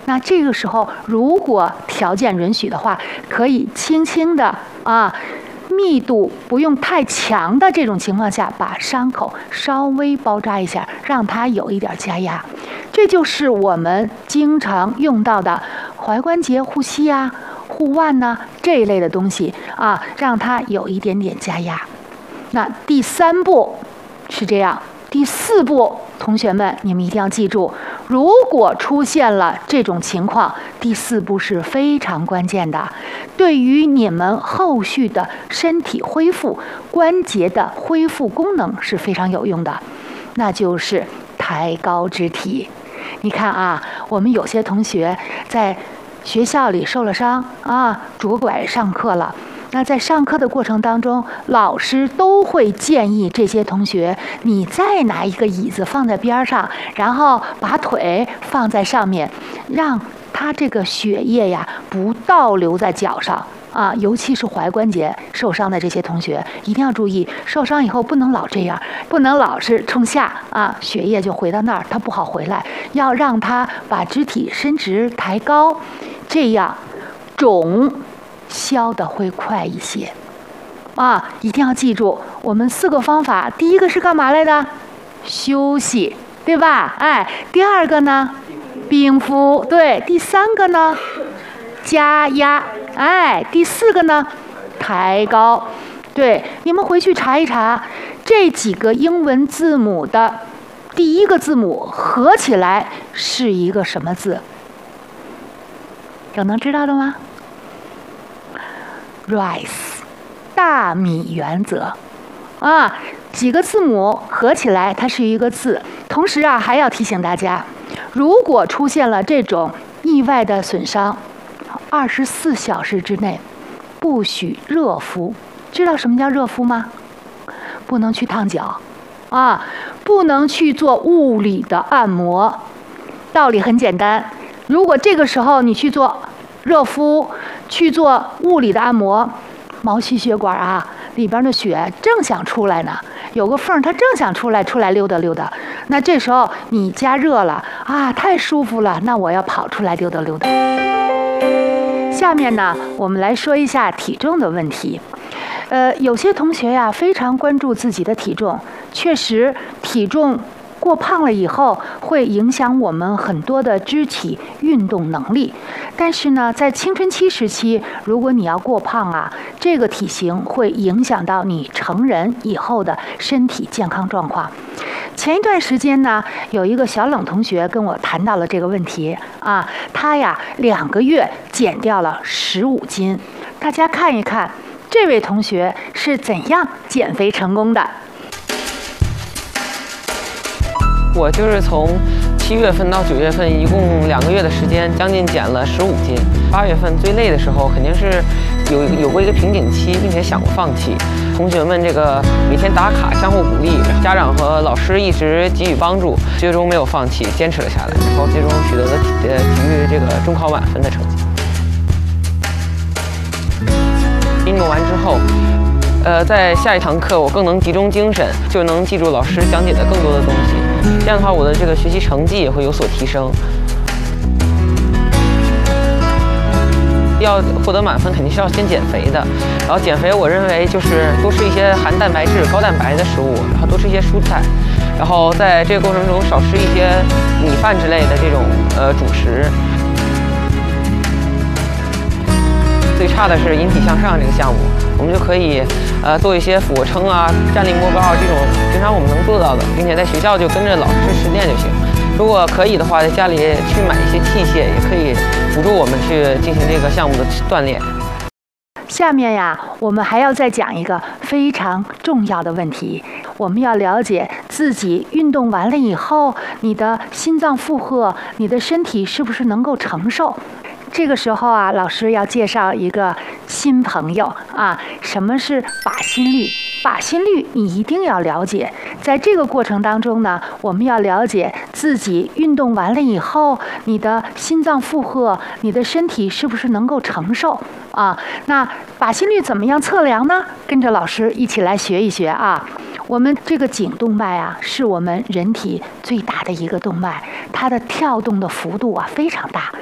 那这个时候，如果条件允许的话，可以轻轻的密度不用太强的这种情况下，把伤口稍微包扎一下，让它有一点加压。这就是我们经常用到的踝关节护膝啊、护腕呐这一类的东西啊，让它有一点点加压。那第3步是这样，第4步，同学们你们一定要记住，如果出现了这种情况，第4步是非常关键的，对于你们后续的身体恢复、关节的恢复功能是非常有用的，那就是抬高肢体。你看啊，我们有些同学在学校里受了伤啊，拄拐上课了。那在上课的过程当中，老师都会建议这些同学，你再拿一个椅子放在边上，然后把腿放在上面，让他这个血液呀不倒流在脚上啊，尤其是踝关节受伤的这些同学，一定要注意，受伤以后不能老这样，不能老是冲下啊，血液就回到那儿，它不好回来，要让它把肢体伸直抬高，这样肿消的会快一些啊！一定要记住，我们4个方法，第1个是干嘛来的？休息，对吧？哎，第2个呢？冰敷，对。第3个呢？加压，哎。第4个呢？抬高，对。你们回去查一查，这几个英文字母的第1个字母合起来是一个什么字？有能知道的吗？Rice， 大米原则啊，几个字母合起来它是一个字。同时啊，还要提醒大家，如果出现了这种意外的损伤，24小时之内不许热敷。知道什么叫热敷吗？不能去烫脚啊，不能去做物理的按摩。道理很简单，如果这个时候你去做热敷，去做物理的按摩，毛细血管啊里边的血正想出来呢，有个缝它正想出来溜达溜达，那这时候你加热了啊，太舒服了，那我要跑出来溜达溜达。下面呢，我们来说一下体重的问题。有些同学呀非常关注自己的体重，确实体重过胖了以后会影响我们很多的肢体运动能力，但是呢，在青春期时期，如果你要过胖啊，这个体型会影响到你成人以后的身体健康状况。前一段时间呢，有一个小冷同学跟我谈到了这个问题啊，他呀2个月减掉了15斤，大家看一看这位同学是怎样减肥成功的。 我就是从7月份到9月份，一共2个月的时间，将近减了15斤。8月份最累的时候，肯定是有过一个瓶颈期，并且想过放弃。同学们这个每天打卡，相互鼓励，家长和老师一直给予帮助，最终没有放弃，坚持了下来，然后最终取得了体育这个中考满分的成绩。运动完之后，在下一堂课我更能集中精神，就能记住老师讲解的更多的东西。这样的话，我的这个学习成绩也会有所提升。要获得满分，肯定是要先减肥的。然后减肥，我认为就是多吃一些含蛋白质、高蛋白的食物，然后多吃一些蔬菜，然后在这个过程中少吃一些米饭之类的这种主食。最差的是引体向上这个项目，我们就可以做一些俯卧撑啊、站立摸高这种平常我们能做到的，并且在学校就跟着老师实践就行。如果可以的话，在家里去买一些器械，也可以辅助我们去进行这个项目的锻炼。 下面呀，我们还要再讲一个非常重要的问题，我们要了解自己运动完了以后，你的心脏负荷，你的身体是不是能够承受。这个时候啊，老师要介绍一个新朋友啊，什么是靶心率？靶心率你一定要了解。在这个过程当中呢，我们要了解自己运动完了以后，你的心脏负荷，你的身体是不是能够承受啊？那靶心率怎么样测量呢？跟着老师一起来学一学啊。我们这个颈动脉啊，是我们人体最大的一个动脉，它的跳动的幅度啊非常大。